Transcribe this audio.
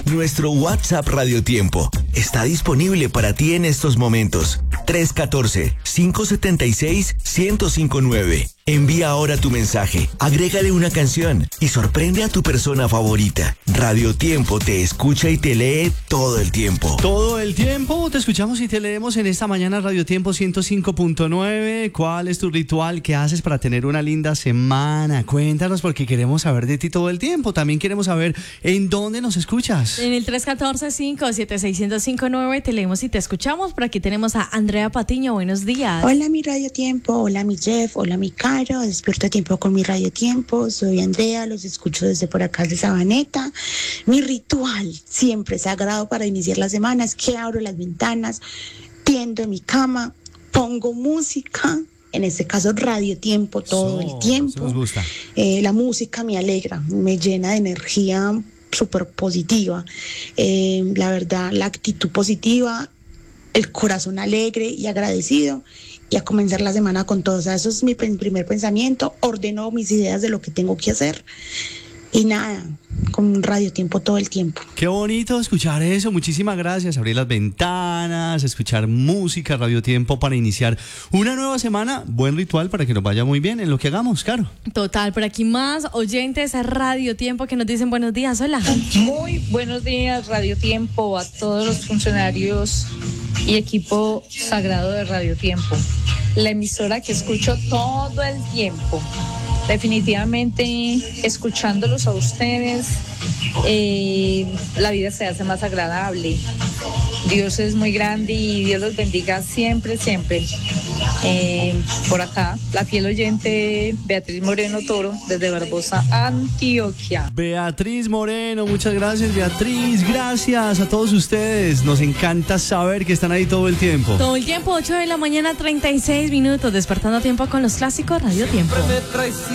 Nuestro WhatsApp Radio Tiempo está disponible para ti en estos momentos. 314-576-1059. Envía ahora tu mensaje, agrégale una canción y sorprende a tu persona favorita. Radio Tiempo te escucha y te lee todo el tiempo. Todo el tiempo te escuchamos y te leemos en esta mañana. Radio Tiempo 105.9. ¿Cuál es tu ritual? ¿Qué haces para tener una linda semana? Cuéntanos, porque queremos saber de ti todo el tiempo. También queremos saber en dónde nos escuchas. En el 314-576-1059 te leemos y te escuchamos. Por aquí tenemos a Andrea Patiño. Buenos días. Hola mi Radio Tiempo, hola mi Jeff, hola mi Caro. Despierto a tiempo con mi Radio Tiempo. Soy Andrea, los escucho desde por acá de Sabaneta. Mi ritual siempre sagrado para iniciar la semana es que abro las ventanas, tiendo mi cama, pongo música, en este caso Radio Tiempo todo el tiempo. Nos gusta. La música me alegra, me llena de energía súper positiva. La verdad, la actitud positiva, el corazón alegre y agradecido, y a comenzar la semana con todo. O sea, eso es mi primer pensamiento. Ordeno mis ideas de lo que tengo que hacer y nada, con Radio Tiempo todo el tiempo. Qué bonito escuchar eso. Muchísimas gracias. Abrir las ventanas, escuchar música, Radio Tiempo para iniciar una nueva semana. Buen ritual para que nos vaya muy bien en lo que hagamos, Caro. Total, por aquí más oyentes a Radio Tiempo que nos dicen buenos días. Hola. Muy buenos días, Radio Tiempo, a todos los funcionarios y equipo sagrado de Radio Tiempo. La emisora que escucho todo el tiempo. Definitivamente, escuchándolos a ustedes, la vida se hace más agradable. Dios es muy grande y Dios los bendiga siempre, siempre. Por acá, la fiel oyente Beatriz Moreno Toro, desde Barbosa, Antioquia. Beatriz Moreno, muchas gracias, Beatriz. Gracias a todos ustedes. Nos encanta saber que están ahí todo el tiempo. Todo el tiempo, 8 de la mañana, 36 minutos. Despertando a tiempo con los clásicos Radio Tiempo.